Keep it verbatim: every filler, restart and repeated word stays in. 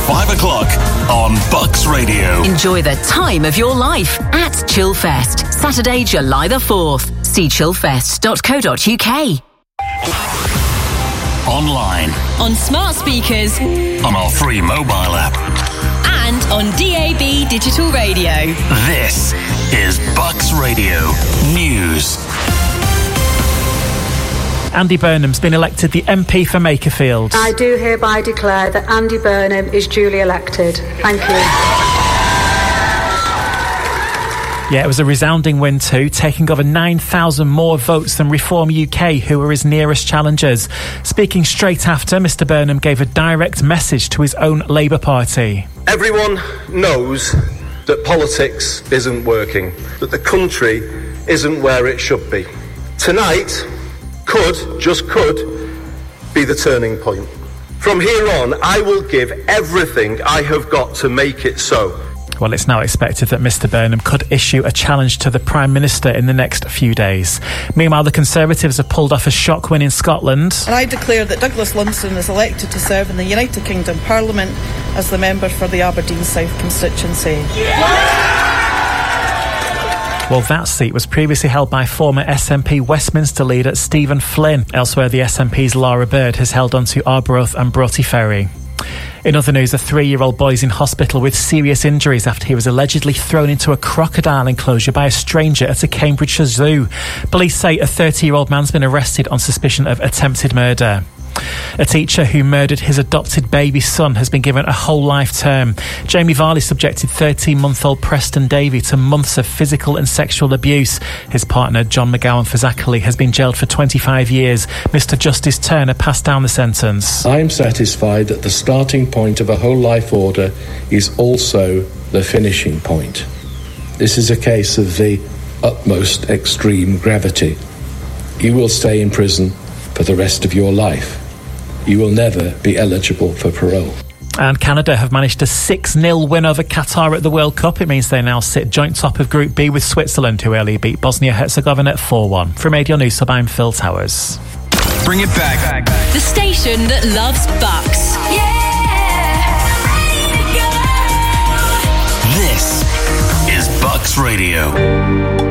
five o'clock on Bucks Radio. Enjoy the time of your life at Chillfest, Saturday, July the fourth. See chillfest dot co dot uk. Online. On smart speakers. On our free mobile app. And on D A B digital radio. This is Bucks Radio News. Andy Burnham's been elected the M P for Makerfield. I do hereby declare that Andy Burnham is duly elected. Thank you. Yeah, it was a resounding win too, taking over nine thousand more votes than Reform U K, who were his nearest challengers. Speaking straight after, Mr Burnham gave a direct message to his own Labour Party. Everyone knows that politics isn't working, that the country isn't where it should be. Tonight could, just could, be the turning point. From here on, I will give everything I have got to make it so. Well, it's now expected that Mr Burnham could issue a challenge to the Prime Minister in the next few days. Meanwhile, the Conservatives have pulled off a shock win in Scotland. And I declare that Douglas Lunstone is elected to serve in the United Kingdom Parliament as the member for the Aberdeen South constituency. Yeah! Well, that seat was previously held by former S N P Westminster leader Stephen Flynn. Elsewhere, the S N P's Laura Bird has held on to Arbroath and Broughty Ferry. In other news, a three-year-old boy is in hospital with serious injuries after he was allegedly thrown into a crocodile enclosure by a stranger at a Cambridgeshire zoo. Police say a thirty-year-old man's been arrested on suspicion of attempted murder. A teacher who murdered his adopted baby son has been given a whole life term. Jamie Varley subjected thirteen-month-old Preston Davey to months of physical and sexual abuse. His partner, John McGowan Fazakerley, has been jailed for twenty-five years. Mister Justice Turner passed down the sentence. I am satisfied that the starting point of a whole life order is also the finishing point. This is a case of the utmost extreme gravity. You will stay in prison for the rest of your life. You will never be eligible for parole. And Canada have managed a six nil win over Qatar at the World Cup. It means they now sit joint top of Group B with Switzerland, who earlier beat Bosnia-Herzegovina four one. From Radio News Hub, I'm Phil Towers. Bring it back. The station that loves Bucks. Yeah! This is Bucks Radio.